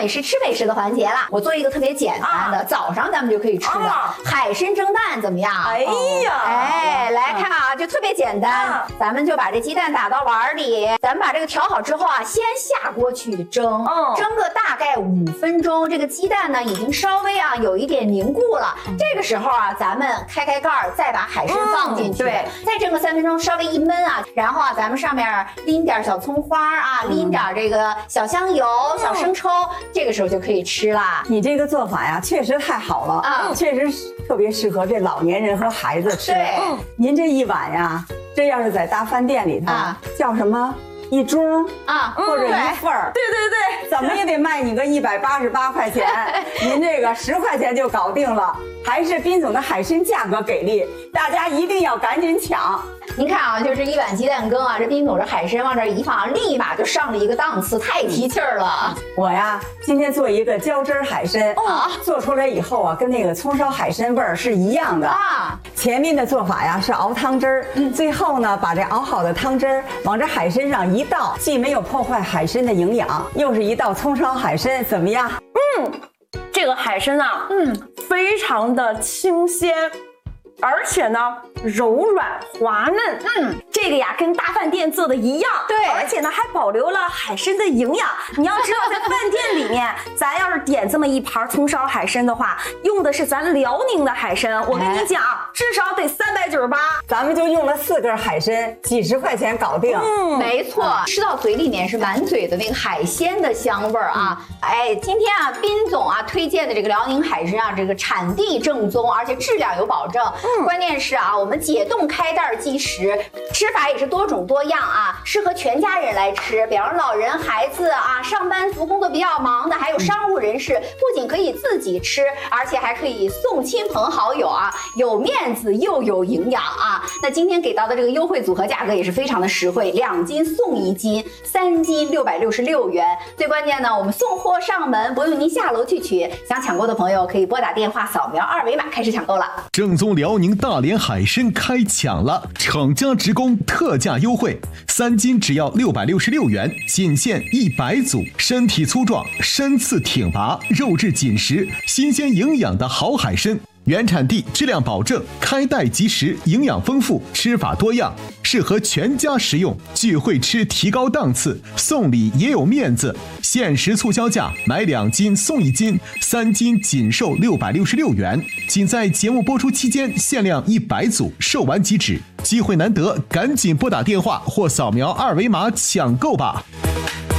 美食吃美食的环节了。我做一个特别简单的，早上咱们就可以吃的海参蒸蛋，怎么样？ 哎呀， 来看啊，就特别简单，咱们就把这鸡蛋打到碗里，咱们把这个调好之后啊，先下锅去蒸，蒸个大概5分钟，这个鸡蛋呢已经稍微有一点凝固了。这个时候啊，咱们开盖儿，再把海参放进去， 对， 再蒸个3分钟，稍微一焖啊，然后咱们上面淋点小葱花啊，淋点这个小香油、小生抽，这个时候就可以吃啦。 你这个做法呀，确实太好了确实特别适合这老年人和孩子吃。 对， 您这一碗呀，这要是在大饭店里头叫什么一盅或者一份儿， 对， 怎么也得卖你个188块钱，您这个10块钱就搞定了。还是彬总的海参价格给力，大家一定要赶紧抢。 您看啊，就这一碗鸡蛋羹啊，这彬总这海参往这一放，立马就上了一个档次，太提气儿了。 我呀，今天做一个浇汁海参做出来以后啊，跟那个葱烧海参味儿是一样的前面的做法呀是熬汤汁儿，最后呢把这熬好的汤汁儿往这海参上一倒，既没有破坏海参的营养，又是一道葱烧海参，怎么样？ 这个海参啊，非常的清鲜，而且呢柔软滑嫩，这个呀跟大饭店做的一样， 对， 而且呢还保留了海参的营养。你要知道，在饭店里面，咱要是点这么一盘葱烧海参的话，用的是咱辽宁的海参，我跟你讲，至少得398， 咱们就用了4根海参，几十块钱搞定。 没错，吃到嘴里面是满嘴的那个海鲜的香味儿啊。今天啊，彬总啊推荐的这个辽宁海参啊，这个产地正宗，而且质量有保证。关键是啊，我们解冻开袋即食，吃法也是多种多样啊，适合全家人来吃。比方老人、孩子啊，上班族工作比较忙的，还有商务人士，不仅可以自己吃，而且还可以送亲朋好友啊，有面子又有营养啊。那今天给到的这个优惠组合价格也是非常的实惠，2斤送1斤，3斤666元。最关键呢，我们送货上门，不用您下楼去取。想抢购的朋友可以拨打电话扫描2维码开始抢购了。 正宗辽宁大连海参开抢了，厂家直供特价优惠，3斤只要666元，仅限100组，身体粗壮、身次挺拔、肉质紧实、新鲜营养的好海参。原产地，质量保证，开袋即食，营养丰富，吃法多样，适合全家食用。聚会吃提高档次，送礼也有面子。限时促销价，买2斤送1斤，3斤仅售666元。仅在节目播出期间限量100组，售完即止。机会难得，赶紧拨打电话或扫描2维码抢购吧。